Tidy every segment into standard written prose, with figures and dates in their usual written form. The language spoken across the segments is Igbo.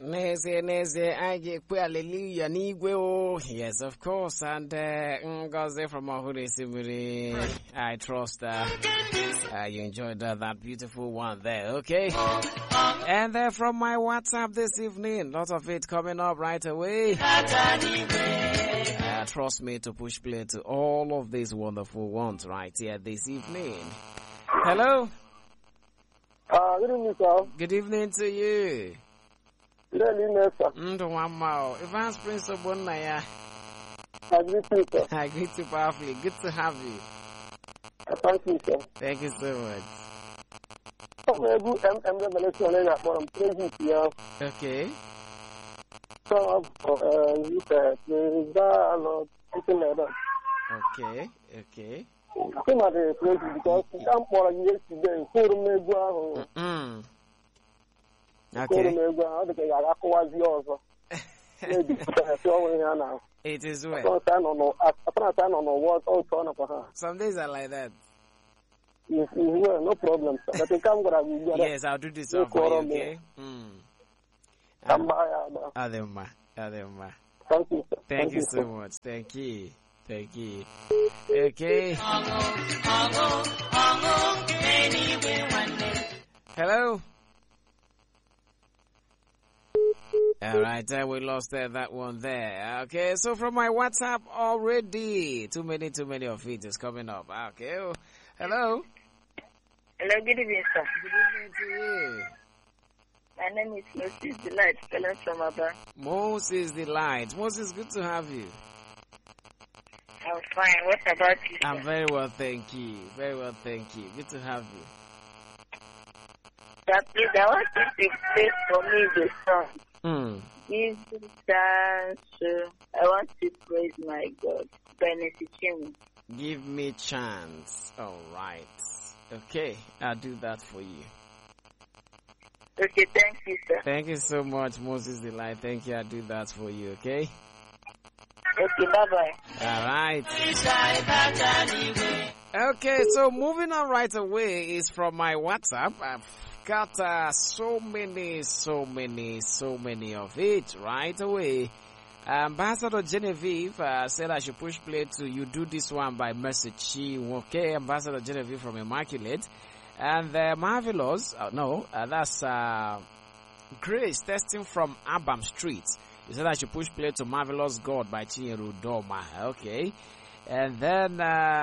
Neze, I get hallelujah, Nigwe. Yes, of course. And Ngozi from Ahuri Simuri. I trust you enjoyed that beautiful one there, okay? And from my WhatsApp this evening, lot of it coming up right away. Trust me to push play to all of these wonderful ones right here this evening. Hello? Good evening, sir. Good evening to you. Good evening, sir. Evans Prince of Bonaya. I greet you, sir. I greet you powerfully. Good to have you. Thank you, sir. Thank you so much. Okay. So, Okay. Some of the places because some for yesterday, It is well. Some days are like that. Yes, no problem, sir. But they come yes, I'll do this one for you, okay? Adema. Thank you, sir. Thank you so much. Thank you. Okay. Hello? Alright, we lost that one there. Okay, so from my WhatsApp already, too many of it is coming up. Okay, hello? Hello, good evening, sir. Good evening to you. My name is Moses Delight, calling from Aba. Moses Delight. Moses, good to have you. I'm fine. What about you, sir? I'm very well, thank you. Good to have you. Sir, please, I want you to play for me the song. Give thanks. I want to praise my God. Benediction. Give me chance. All right. Okay, I'll do that for you. Okay, thank you, sir. Thank you so much, Moses Delight. Thank you. I'll do that for you, okay? Okay, bye-bye. All right. Okay, so moving on right away is from my WhatsApp. I've got so many of it right away. Ambassador Genevieve said I should push play to You Do This One by Mercy Chi. Okay, Ambassador Genevieve from Immaculate. And Marvelous, that's Grace testing from Abam Street. He said I should push play to Marvelous God by Chinyeru Doma. Okay. And then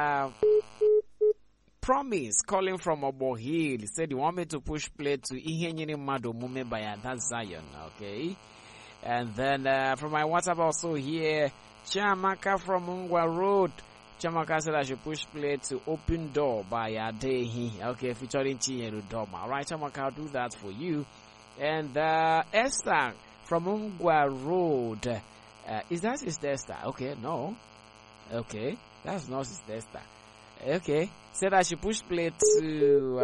Promise calling from Obo Hill. He said you want me to push play to Ihenyini Mado Mume by Ada Zion. Okay. And then from my WhatsApp also here, Chiamaka from Ungwa Road. Chiamaka said I should push play to Open Door by Adehi. Okay, featuring Chinyeru Doma. Alright, Chiamaka, I'll do that for you. And Esther from Ungwa Road. Is that Sister Esther? Okay, no. Okay, that's not Sister Esther. Okay, said I should push play to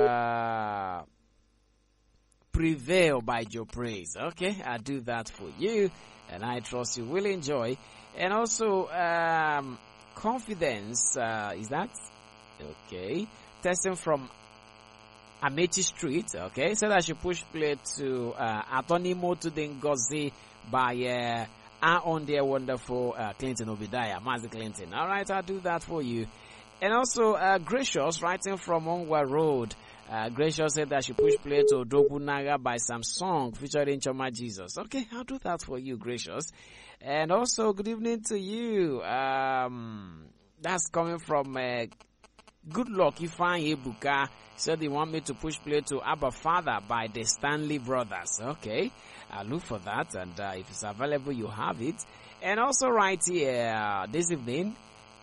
Prevail by Joe Praise. Okay, I'll do that for you. And I trust you will enjoy. And also, Confidence, is that? Okay. Testing from Amechi Street. Okay, said I should push play to Attorney Motu Ngozi by on their wonderful Clinton Obadiah, Mazi Clinton. Alright, I'll do that for you. And also Gracious writing from Ongwa Road. Gracious said that she push play to Dobu Naga by Samsung featuring Choma Jesus. Okay, I'll do that for you, Gracious. And also good evening to you. That's coming from Good Luck Ifeanyi Ebuka. Said they want me to push play to Abba Father by the Stanley Brothers. Okay, I'll look for that, and if it's available, you have it. And also right here this evening,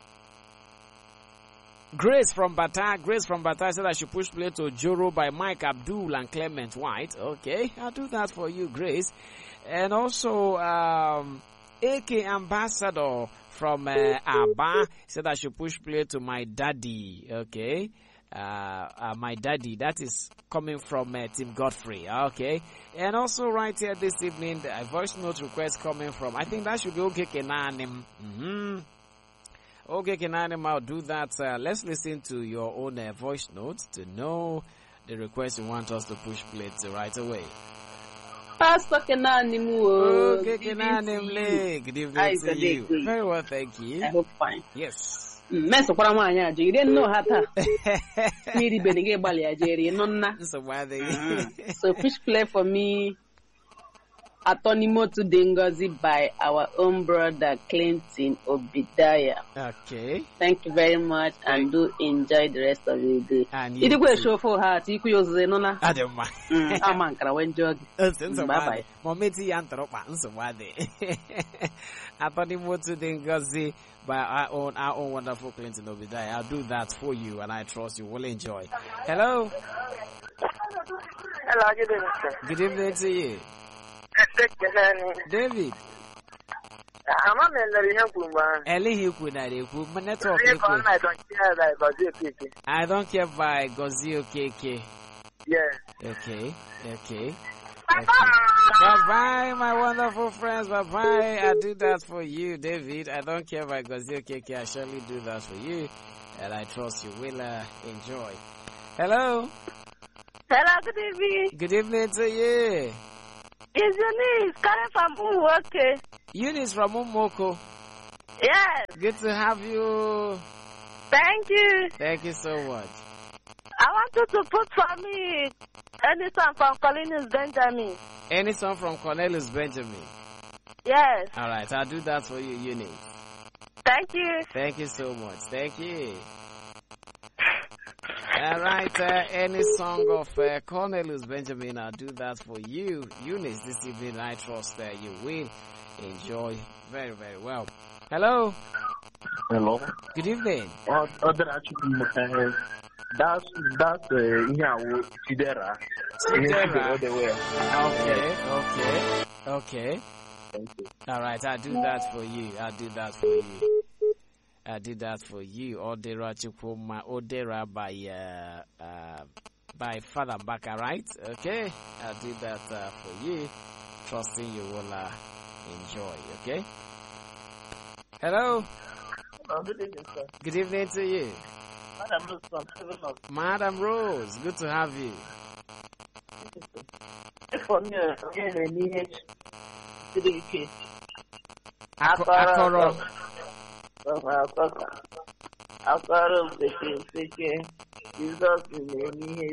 Grace from Bata said I should push play to Joro by Mike Abdul and Clement White. Okay, I'll do that for you, Grace. And also AK Ambassador from Aba said I should push play to My Daddy. Okay, My Daddy, that is coming from Tim Godfrey. Okay, and also right here this evening, a voice note request coming from, I think that should be OK Kenanim. Okay, Kenanim, I'll do that. Let's listen to your own voice notes to know the request you want us to push play to right away. Pastor Kenani. Okay, Kenani. Good evening to you. Very well, thank you. I hope fine. Yes. Mess of Ramaya, you didn't know how to. Really, Benny Balia, Jerry, nonna. So why they? So fish play for me. Atonimo to Ngozi by our own brother Clinton Obidaya. Okay. Thank you very much and do enjoy the rest of your day. And you go show for her, you could use the nona. I don't mind. I'm Ankara when jog. Bye bye. Momenti Yantropa, so why they? Atonimo to Ngozi by our own wonderful Clinton Obidaya. I'll do that for you and I trust you will enjoy. Hello. Hello, good evening, sir. Good evening to you. David. I'm a man that you could network. I don't care by Gozio KK. Yeah. Okay. Bye-bye, my wonderful friends. Bye-bye. I do that for you, David. I don't care by Gozio KK. I surely do that for you. And I trust you will enjoy. Hello. Hello, good evening. Good evening to you. Is your name coming from Umwoke? Eunice from Umwoko. Yes. Good to have you. Thank you. Thank you so much. I want you to put for me any song from Cornelius Benjamin. Any song from Cornelius Benjamin? Yes. All right, I'll do that for you, Eunice. Thank you. Thank you so much. Thank you. All right, any song of Cornelius Benjamin, I'll do that for you. Eunice, this evening, I trust that you will enjoy very, very well. Hello. Hello. Good evening. That's Sidera. Okay. Thank you. All right, I'll do that for you. I did that for you. Odera Chukuma, Odera by Father Baka, right? Okay, I did that for you. Trusting you will enjoy. Okay. Hello. Good evening, sir. Good evening to you, Madam Rose from 7 Up. Madam Rose. Good to have you. For me, again, I need to the UK. Akoro. Jesus in any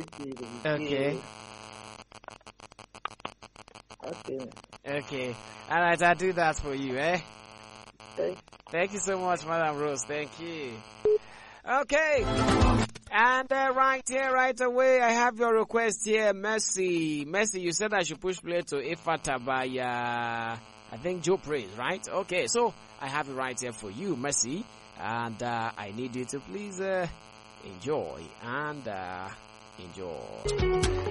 Okay. All right, I'll do that for you, eh? Okay. Thank you so much, Madam Rose. Thank you. Okay. And right here, right away, I have your request here, Mercy. Mercy, you said I should push play to Ifata by, I think Joe Praise, right? Okay, so I have it right here for you, Mercy. And I need you to please enjoy and enjoy.